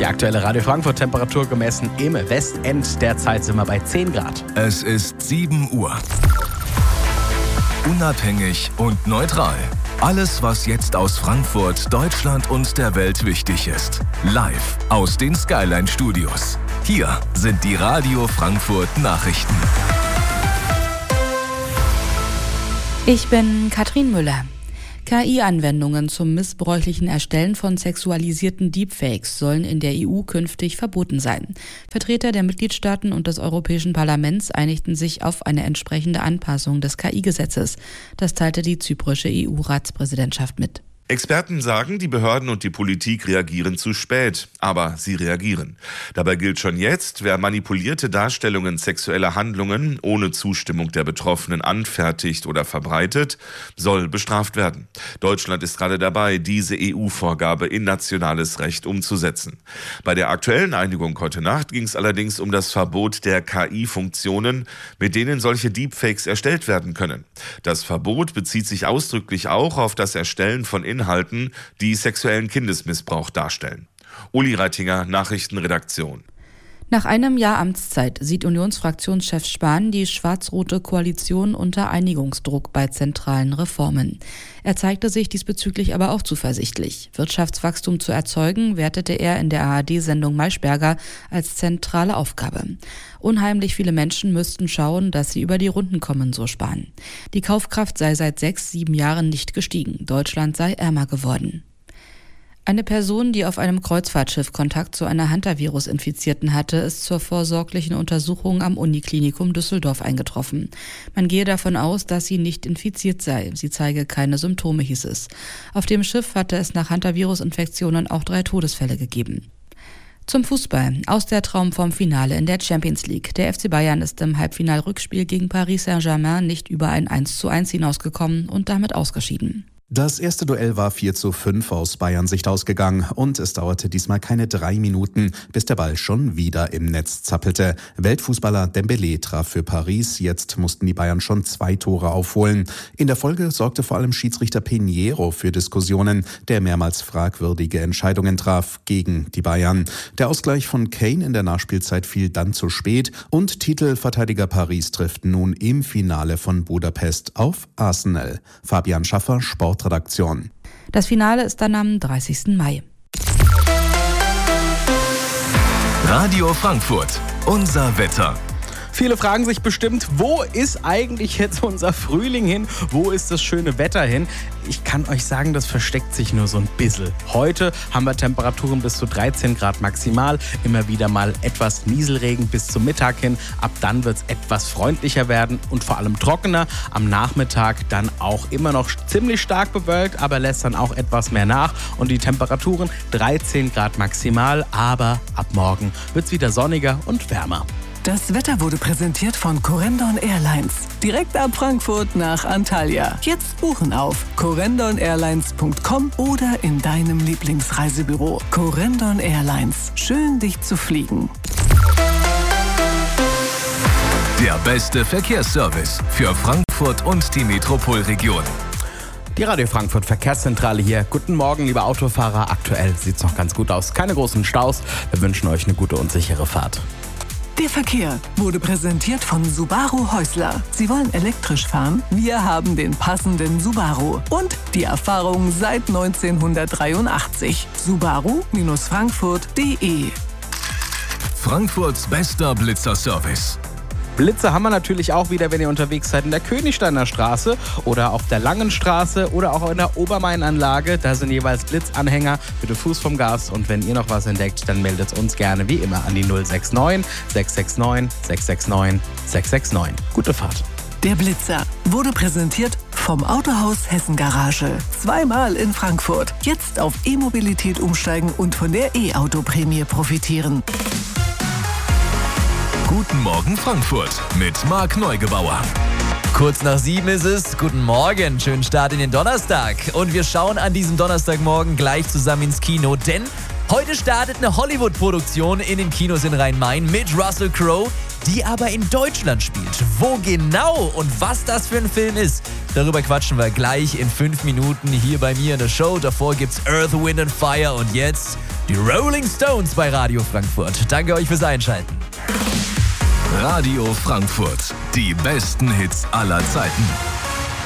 Die aktuelle Radio Frankfurt-Temperatur gemessen im Westend. Derzeit sind wir bei 10 Grad. Es ist 7 Uhr. Unabhängig und neutral. Alles, was jetzt aus Frankfurt, Deutschland und der Welt wichtig ist. Live aus den Skyline-Studios. Hier sind die Radio Frankfurt Nachrichten. Ich bin Katrin Müller. KI-Anwendungen zum missbräuchlichen Erstellen von sexualisierten Deepfakes sollen in der EU künftig verboten sein. Vertreter der Mitgliedstaaten und des Europäischen Parlaments einigten sich auf eine entsprechende Anpassung des KI-Gesetzes. Das teilte die zyprische EU-Ratspräsidentschaft mit. Experten sagen, die Behörden und die Politik reagieren zu spät, aber sie reagieren. Dabei gilt schon jetzt, wer manipulierte Darstellungen sexueller Handlungen ohne Zustimmung der Betroffenen anfertigt oder verbreitet, soll bestraft werden. Deutschland ist gerade dabei, diese EU-Vorgabe in nationales Recht umzusetzen. Bei der aktuellen Einigung heute Nacht ging es allerdings um das Verbot der KI-Funktionen, mit denen solche Deepfakes erstellt werden können. Das Verbot bezieht sich ausdrücklich auch auf das Erstellen von Inhalten, die sexuellen Kindesmissbrauch darstellen. Uli Reitinger, Nachrichtenredaktion. Nach einem Jahr Amtszeit sieht Unionsfraktionschef Spahn die schwarz-rote Koalition unter Einigungsdruck bei zentralen Reformen. Er zeigte sich diesbezüglich aber auch zuversichtlich. Wirtschaftswachstum zu erzeugen, wertete er in der ARD-Sendung Maischberger als zentrale Aufgabe. Unheimlich viele Menschen müssten schauen, dass sie über die Runden kommen, so Spahn. Die Kaufkraft sei seit 6-7 Jahren nicht gestiegen. Deutschland sei ärmer geworden. Eine Person, die auf einem Kreuzfahrtschiff Kontakt zu einer Hantavirus-Infizierten hatte, ist zur vorsorglichen Untersuchung am Uniklinikum Düsseldorf eingetroffen. Man gehe davon aus, dass sie nicht infiziert sei. Sie zeige keine Symptome, hieß es. Auf dem Schiff hatte es nach Hantavirus-Infektionen auch 3 Todesfälle gegeben. Zum Fußball. Aus der Traumform Finale in der Champions League. Der FC Bayern ist im Halbfinal-Rückspiel gegen Paris Saint-Germain nicht über ein 1:1 hinausgekommen und damit ausgeschieden. Das erste Duell war 4:5 aus Bayern Sicht ausgegangen und es dauerte diesmal keine 3 Minuten, bis der Ball schon wieder im Netz zappelte. Weltfußballer Dembélé traf für Paris, jetzt mussten die Bayern schon 2 Tore aufholen. In der Folge sorgte vor allem Schiedsrichter Pinheiro für Diskussionen, der mehrmals fragwürdige Entscheidungen traf gegen die Bayern. Der Ausgleich von Kane in der Nachspielzeit fiel dann zu spät und Titelverteidiger Paris trifft nun im Finale von Budapest auf Arsenal. Fabian Schaffer, Sportredaktion. Das Finale ist dann am 30. Mai. Radio Frankfurt, unser Wetter. Viele fragen sich bestimmt, wo ist eigentlich jetzt unser Frühling hin? Wo ist das schöne Wetter hin? Ich kann euch sagen, das versteckt sich nur so ein bisschen. Heute haben wir Temperaturen bis zu 13 Grad maximal. Immer wieder mal etwas Nieselregen bis zum Mittag hin. Ab dann wird es etwas freundlicher werden und vor allem trockener. Am Nachmittag dann auch immer noch ziemlich stark bewölkt, aber lässt dann auch etwas mehr nach. Und die Temperaturen 13 Grad maximal, aber ab morgen wird es wieder sonniger und wärmer. Das Wetter wurde präsentiert von Corendon Airlines. Direkt ab Frankfurt nach Antalya. Jetzt buchen auf corendon-airlines.com oder in deinem Lieblingsreisebüro. Corendon Airlines. Schön, dich zu fliegen. Der beste Verkehrsservice für Frankfurt und die Metropolregion. Die Radio Frankfurt Verkehrszentrale hier. Guten Morgen, liebe Autofahrer. Aktuell sieht es noch ganz gut aus. Keine großen Staus. Wir wünschen euch eine gute und sichere Fahrt. Der Verkehr wurde präsentiert von Subaru Häusler. Sie wollen elektrisch fahren? Wir haben den passenden Subaru. Und die Erfahrung seit 1983. Subaru-frankfurt.de. Frankfurts bester Blitzerservice. Blitze haben wir natürlich auch wieder, wenn ihr unterwegs seid in der Königsteiner Straße oder auf der Langen Straße oder auch in der Obermain-Anlage. Da sind jeweils Blitzanhänger. Bitte Fuß vom Gas und wenn ihr noch was entdeckt, dann meldet uns gerne wie immer an die 069 669 669 669. Gute Fahrt. Der Blitzer wurde präsentiert vom Autohaus Hessen Garage. 2-mal in Frankfurt. Jetzt auf E-Mobilität umsteigen und von der E-Auto-Prämie profitieren. Guten Morgen Frankfurt mit Marc Neugebauer. Kurz nach 7 ist es. Guten Morgen, schönen Start in den Donnerstag. Und wir schauen an diesem Donnerstagmorgen gleich zusammen ins Kino, denn heute startet eine Hollywood-Produktion in den Kinos in Rhein-Main mit Russell Crowe. die aber in Deutschland spielt. Wo genau und was das für ein Film ist, darüber quatschen wir gleich in 5 Minuten hier bei mir in der Show. Davor gibt's Earth, Wind and Fire und jetzt die Rolling Stones bei Radio Frankfurt. Danke euch fürs Einschalten. Radio Frankfurt, die besten Hits aller Zeiten.